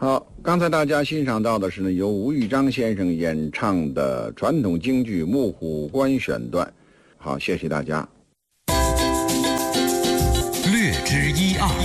好，刚才大家欣赏到的是呢，由吴玉章先生演唱的传统京剧《木虎关》选段。好，谢谢大家。 略知一二。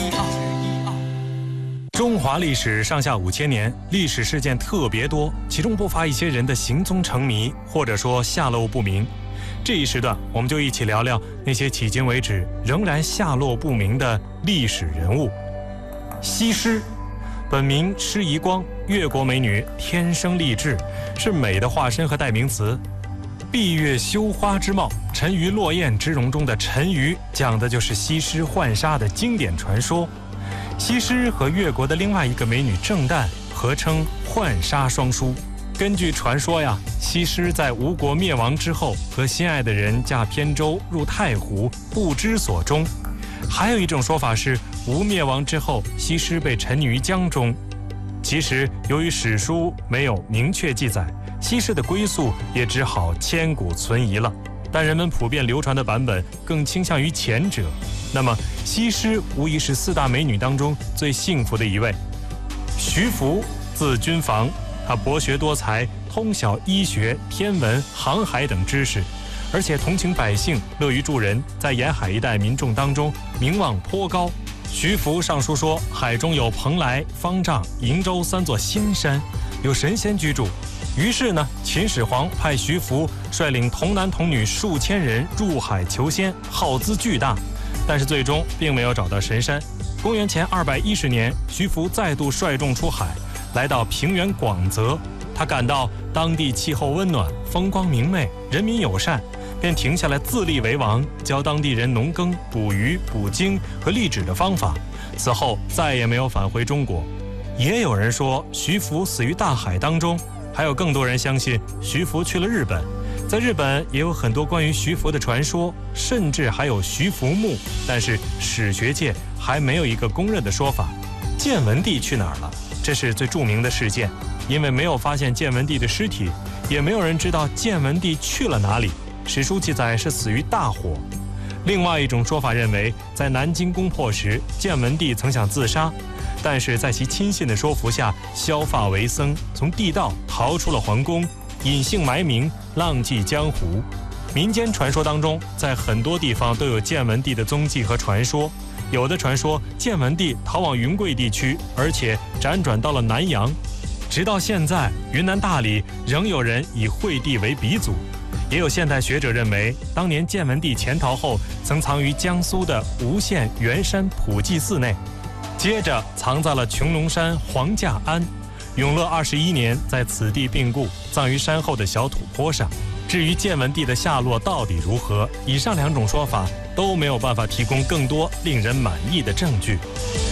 中华历史上下5000年，历史事件特别多，其中不乏一些人的行踪成谜，或者说下落不明。这一时段，我们就一起聊聊那些迄今为止仍然下落不明的历史人物。西施，本名施夷光，越国美女，天生丽质，是美的化身和代名词。闭月羞花之貌，沉鱼落雁之容中的沉鱼，讲的就是西施浣纱的经典传说。西施和越国的另外一个美女郑旦合称浣纱双姝。根据传说呀，西施在吴国灭亡之后，和心爱的人驾扁舟入太湖，不知所终。还有一种说法是，吴灭亡之后，西施被沉溺于江中。其实，由于史书没有明确记载，西施的归宿也只好千古存疑了。但人们普遍流传的版本更倾向于前者。那么，西施无疑是4大美女当中最幸福的一位。徐福，字君房，她博学多才，通晓医学、天文、航海等知识，而且同情百姓，乐于助人，在沿海一带民众当中名望颇高。徐福上书说，海中有蓬莱、方丈、瀛洲3座仙山，有神仙居住。于是呢，秦始皇派徐福率领童男童女数千人入海求仙，耗资巨大，但是最终并没有找到神山。公元前210年，徐福再度率众出海，来到平原广泽。他感到当地气候温暖，风光明媚，人民友善，便停下来自立为王，教当地人农耕、捕鱼、捕鲸和立纸的方法。此后再也没有返回中国。也有人说徐福死于大海当中，还有更多人相信徐福去了日本。在日本也有很多关于徐福的传说，甚至还有徐福墓，但是史学界还没有一个公认的说法。建文帝去哪儿了？这是最著名的事件，因为没有发现建文帝的尸体，也没有人知道建文帝去了哪里。史书记载是死于大火。另外一种说法认为，在南京攻破时，建文帝曾想自杀，但是在其亲信的说服下，削发为僧，从地道逃出了皇宫，隐姓埋名，浪迹江湖。民间传说当中，在很多地方都有建文帝的踪迹和传说。有的传说建文帝逃往云贵地区，而且辗转到了南阳。直到现在，云南大理仍有人以惠帝为鼻祖。也有现代学者认为，当年建文帝潜逃后，曾藏于江苏的吴县元山普济寺内，接着藏在了穹窿山黄架庵。永乐21年在此地病故，葬于山后的小土坡上。至于建文帝的下落到底如何，以上2种说法都没有办法提供更多令人满意的证据。